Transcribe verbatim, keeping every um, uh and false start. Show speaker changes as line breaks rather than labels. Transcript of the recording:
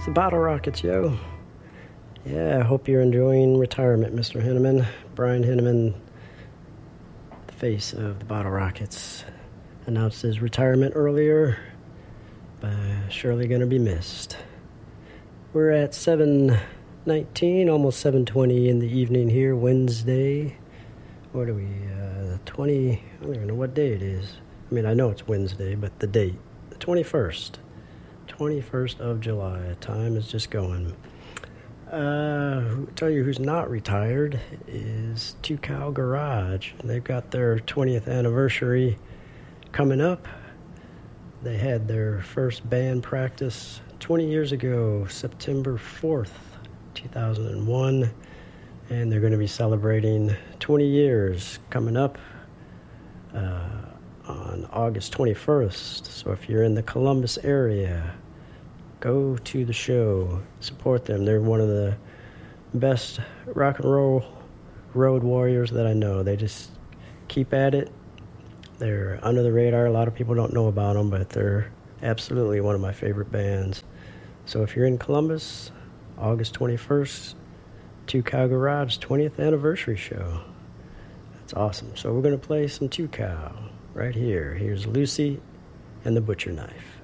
the Bottle Rockets, yo. Yeah, I hope you're enjoying retirement, Mister Henneman. Brian Henneman, the face of the Bottle Rockets, announced his retirement earlier, but surely going to be missed. We're at seven nineteen, almost seven twenty in the evening here, Wednesday. What are we, uh, the twenty, I don't even know what day it is. I mean, I know it's Wednesday, but the date, the twenty-first. twenty-first of July. Time is just going. Uh, tell you who's not retired is Two Cow Garage. They've got their twentieth anniversary coming up. They had their first band practice twenty years ago, September fourth, two thousand one, and they're going to be celebrating twenty years coming up uh, on August twenty-first. So if you're in the Columbus area, go to the show, support them. They're one of the best rock and roll road warriors that I know. They just keep at it. They're under the radar. A lot of people don't know about them, but they're absolutely one of my favorite bands. So if you're in Columbus, August twenty-first, Two Cow Garage twentieth anniversary show. That's awesome. So we're going to play some Two Cow right here. Here's Lucy and the Butcher Knife.